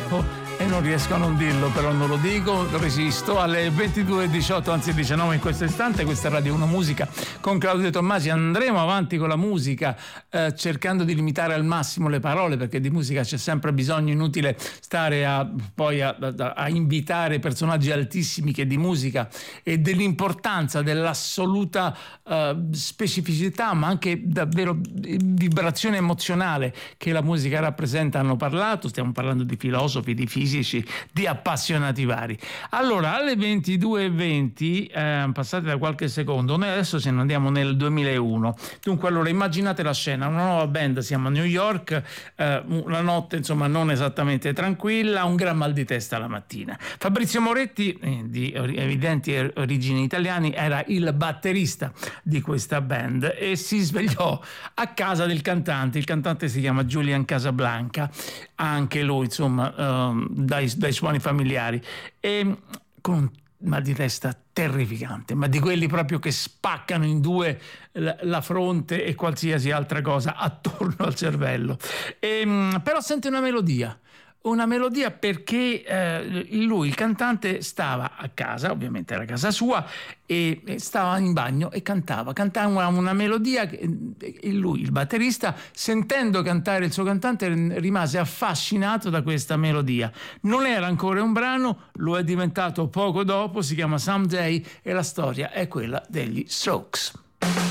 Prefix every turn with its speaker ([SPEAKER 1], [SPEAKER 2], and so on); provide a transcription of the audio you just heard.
[SPEAKER 1] troppo e non riesco a non dirlo, però non lo dico, resisto. Alle 22:18, anzi 19 in questo istante, questa è Radio 1 Musica con Claudio Tommasi. Andremo avanti con la musica cercando di limitare al massimo le parole, perché di musica c'è sempre bisogno, inutile stare a invitare personaggi altissimi che di musica e dell'importanza, dell'assoluta specificità, ma anche davvero vibrazione emozionale che la musica rappresenta hanno parlato. Stiamo parlando di filosofi, di fisici, di appassionati vari. Allora, alle 22:20, passate da qualche secondo, noi adesso se ne andiamo nel 2001. Dunque, allora, immaginate la scena, una nuova band, siamo a New York, la notte insomma non esattamente tranquilla, un gran mal di testa la mattina. Fabrizio Moretti, di evidenti origini italiane, era il batterista di questa band e si svegliò a casa del cantante. Il cantante si chiama Julian Casablanca, anche lui insomma dai suoni familiari, e con un mal di testa terrificante, ma di quelli proprio che spaccano in due la fronte e qualsiasi altra cosa attorno al cervello. Però sente una melodia perché lui, il cantante, stava a casa, ovviamente era casa sua, e stava in bagno e cantava una melodia e lui, il batterista, sentendo cantare il suo cantante, rimase affascinato da questa melodia. Non era ancora un brano, lo è diventato poco dopo, si chiama Someday e la storia è quella degli Strokes.